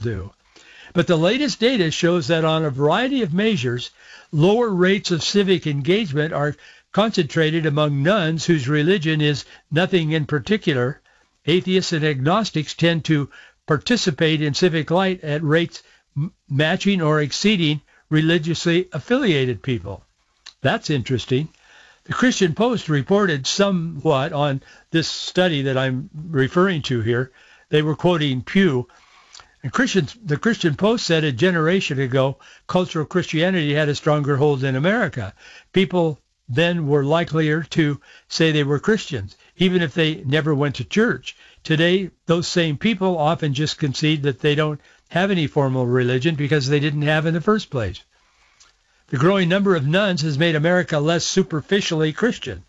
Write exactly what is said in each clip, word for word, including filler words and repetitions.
do. But the latest data shows that on a variety of measures, lower rates of civic engagement are concentrated among nuns whose religion is nothing in particular. Atheists and agnostics tend to participate in civic life at rates m- matching or exceeding religiously affiliated people. That's interesting. The Christian Post reported somewhat on this study that I'm referring to here. They were quoting Pew. And Christians, the Christian Post said a generation ago, cultural Christianity had a stronger hold in America. People then were likelier to say they were Christians, even if they never went to church. Today, those same people often just concede that they don't have any formal religion because they didn't have in the first place. The growing number of nuns has made America less superficially Christian.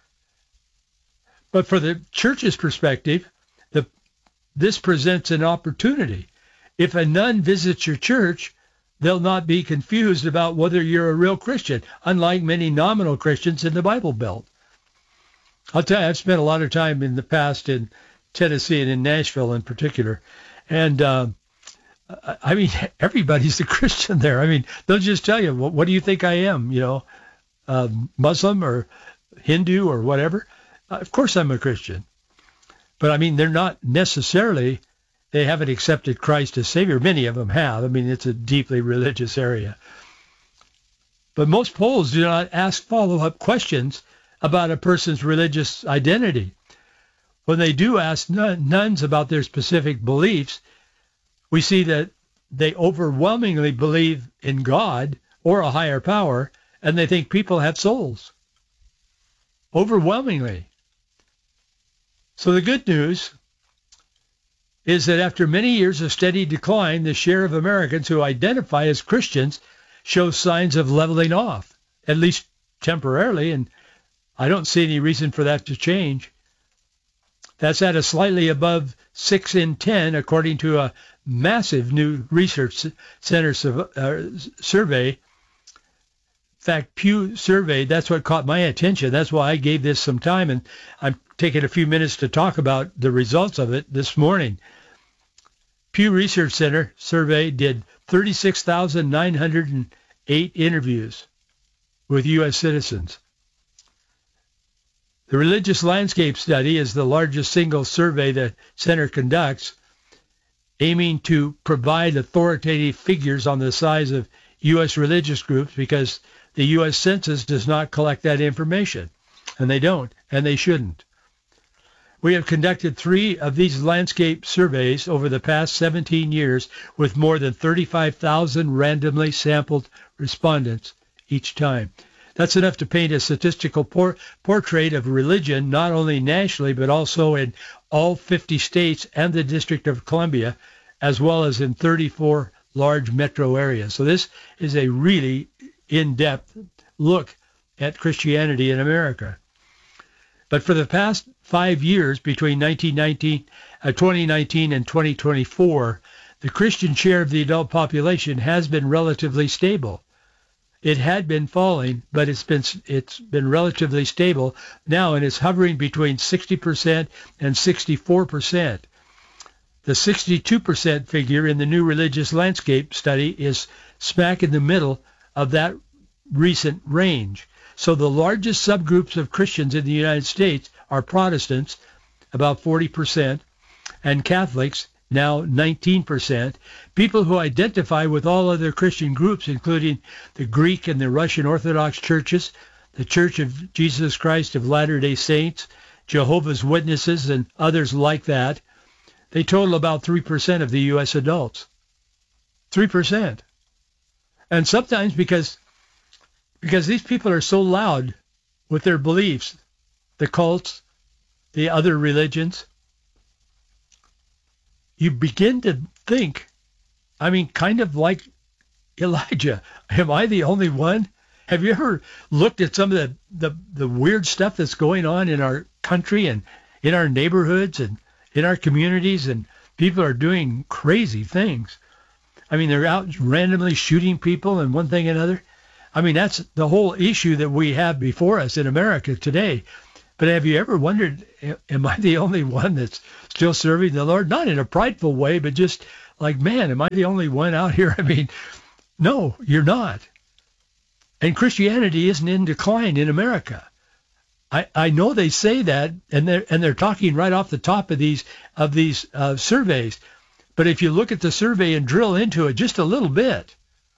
But for the church's perspective, the, this presents an opportunity. If a nun visits your church, they'll not be confused about whether you're a real Christian, unlike many nominal Christians in the Bible Belt. I'll tell you, I've spent a lot of time in the past in Tennessee and in Nashville in particular, and uh, I mean, everybody's a Christian there. I mean, they'll just tell you, well, what do you think I am, you know, uh, Muslim or Hindu or whatever? Uh, of course I'm a Christian. But, I mean, they're not necessarily, they haven't accepted Christ as Savior. Many of them have. I mean, it's a deeply religious area. But most polls do not ask follow-up questions about a person's religious identity. When they do ask nuns about their specific beliefs, we see that they overwhelmingly believe in God or a higher power, and they think people have souls. Overwhelmingly. So the good news is that after many years of steady decline, the share of Americans who identify as Christians shows signs of leveling off, at least temporarily, and I don't see any reason for that to change. That's at a slightly above six in ten, according to a massive new research center survey. In fact, Pew survey, that's what caught my attention. That's why I gave this some time, and I'm taking a few minutes to talk about the results of it this morning. Pew Research Center survey did thirty-six thousand nine hundred eight interviews with U S citizens. The Religious Landscape Study is the largest single survey the center conducts, aiming to provide authoritative figures on the size of U S religious groups because the U S Census does not collect that information, and they don't, and they shouldn't. We have conducted three of these landscape surveys over the past seventeen years with more than thirty-five thousand randomly sampled respondents each time. That's enough to paint a statistical por- portrait of religion, not only nationally, but also in all fifty states and the District of Columbia, as well as in thirty-four large metro areas. So this is a really in-depth look at Christianity in America. But for the past five years, between nineteen nineteen, uh, twenty nineteen and twenty twenty-four, the Christian share of the adult population has been relatively stable. It had been falling, but it's been it's been relatively stable now, and it's hovering between sixty percent and sixty-four percent. The sixty-two percent figure in the new Religious Landscape Study is smack in the middle of that recent range. So the largest subgroups of Christians in the United States are Protestants, about forty percent, and Catholics, now nineteen percent. People who identify with all other Christian groups, including the Greek and the Russian Orthodox churches, the Church of Jesus Christ of Latter-day Saints, Jehovah's Witnesses, and others like that, they total about three percent of the U S adults. three percent. And sometimes because, because these people are so loud with their beliefs, the cults, the other religions, you begin to think, I mean, kind of like Elijah, am I the only one? Have you ever looked at some of the, the, the weird stuff that's going on in our country and in our neighborhoods and in our communities, and people are doing crazy things? I mean, they're out randomly shooting people and one thing and another. I mean, that's the whole issue that we have before us in America today. But have you ever wondered, am I the only one that's still serving the Lord? Not in a prideful way, but just like, man, am I the only one out here? I mean, no, you're not. And Christianity isn't in decline in America. I, I know they say that, and they're and they're talking right off the top of these of these uh, surveys. But if you look at the survey and drill into it just a little bit,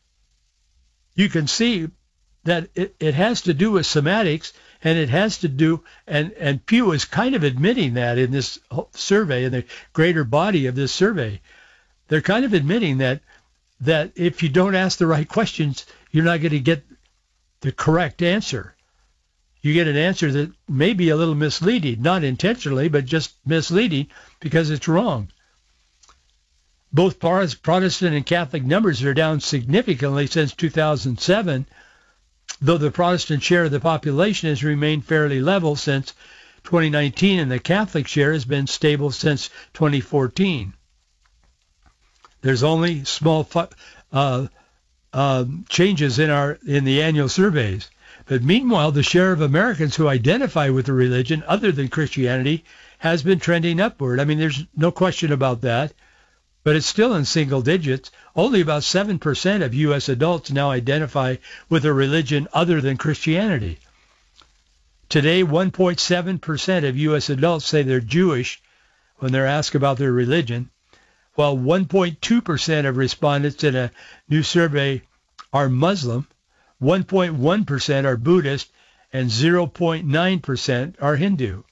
you can see that it, it has to do with somatics, and it has to do, and, and Pew is kind of admitting that in this survey, in the greater body of this survey. They're kind of admitting that that if you don't ask the right questions, you're not going to get the correct answer. You get an answer that may be a little misleading, not intentionally, but just misleading because it's wrong. Both Protestant and Catholic numbers are down significantly since two thousand seven, though the Protestant share of the population has remained fairly level since twenty nineteen, and the Catholic share has been stable since twenty fourteen. There's only small uh, uh, changes in our in the annual surveys. But meanwhile, the share of Americans who identify with a religion other than Christianity has been trending upward. I mean, there's no question about that. But it's still in single digits. Only about seven percent of U S adults now identify with a religion other than Christianity. Today, one point seven percent of U S adults say they're Jewish when they're asked about their religion, while one point two percent of respondents in a new survey are Muslim, one point one percent are Buddhist, and zero point nine percent are Hindu.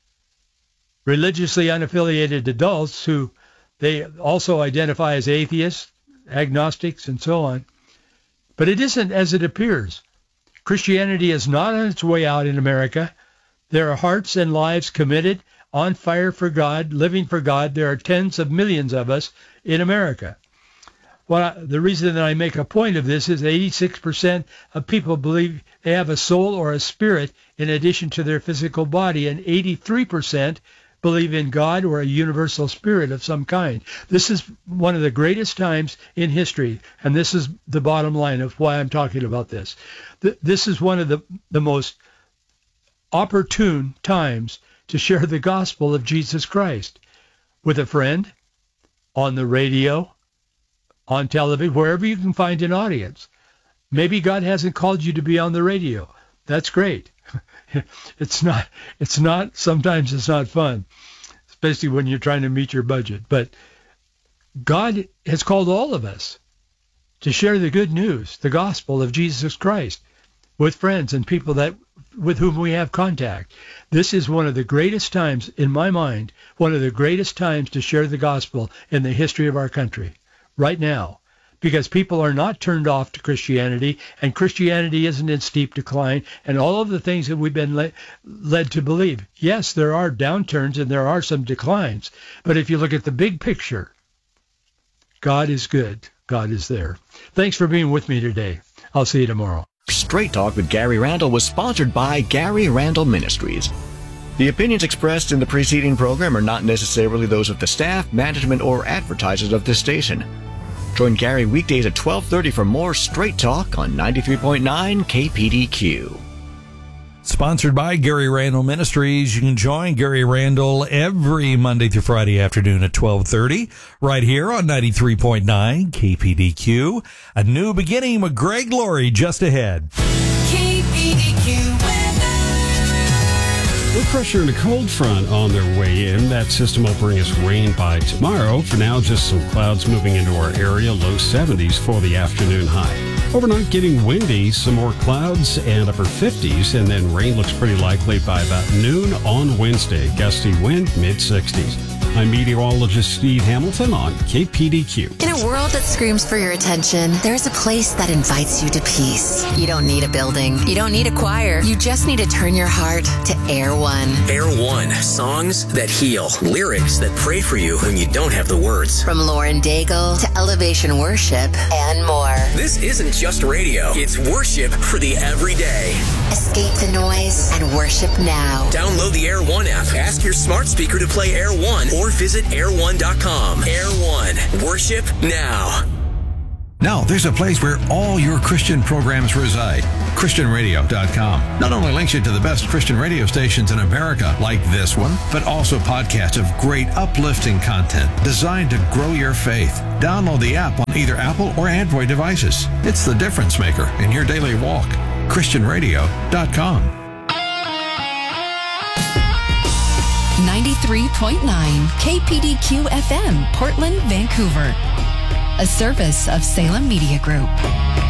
Religiously unaffiliated adults who they also identify as atheists, agnostics, and so on. But it isn't as it appears. Christianity is not on its way out in America. There are hearts and lives committed, on fire for God, living for God. There are tens of millions of us in America. Well, I, the reason that I make a point of this is eighty-six percent of people believe they have a soul or a spirit in addition to their physical body, and eighty-three percent believe in God or a universal spirit of some kind. This is one of the greatest times in history, and this is the bottom line of why I'm talking about this. This is one of the, the most opportune times to share the gospel of Jesus Christ with a friend, on the radio, on television, wherever you can find an audience. Maybe God hasn't called you to be on the radio. That's great. It's not, it's not, sometimes it's not fun, especially when you're trying to meet your budget. But God has called all of us to share the good news, the gospel of Jesus Christ, with friends and people that with whom we have contact. This is one of the greatest times, in my mind, one of the greatest times to share the gospel in the history of our country, right now. Because people are not turned off to Christianity, and Christianity isn't in steep decline, and all of the things that we've been le- led to believe. Yes, there are downturns and there are some declines, but if you look at the big picture, God is good. God is there. Thanks for being with me today. I'll see you tomorrow. Straight Talk with Gary Randall was sponsored by Gary Randall Ministries. The opinions expressed in the preceding program are not necessarily those of the staff, management, or advertisers of this station. Join Gary weekdays at twelve thirty for more Straight Talk on ninety-three point nine K P D Q. Sponsored by Gary Randall Ministries. You can join Gary Randall every Monday through Friday afternoon at twelve thirty right here on ninety-three point nine K P D Q. A new beginning with Greg Laurie just ahead. K P D Q Low pressure and a cold front on their way in. That system will bring us rain by tomorrow. For now, just some clouds moving into our area. Low seventies for the afternoon high. Overnight getting windy, some more clouds and upper fifties, and then rain looks pretty likely by about noon on Wednesday. Gusty wind, mid sixties. I'm meteorologist Steve Hamilton on K P D Q. In a world that screams for your attention, there's a place that invites you to peace. You don't need a building. You don't need a choir. You just need to turn your heart to Air One. Air One, songs that heal, lyrics that pray for you when you don't have the words. From Lauren Daigle to Elevation Worship and more. This isn't just radio. It's worship for the everyday. Escape the noise and worship now. Download the Air One app. Ask your smart speaker to play Air One or visit air one dot com. Air One, worship now. Now, there's a place where all your Christian programs reside. Christian radio dot com not only links you to the best Christian radio stations in America, like this one, but also podcasts of great uplifting content designed to grow your faith. Download the app on either Apple or Android devices. It's the difference maker in your daily walk. Christian radio dot com. ninety-three point nine K P D Q F M, Portland, Vancouver. A service of Salem Media Group.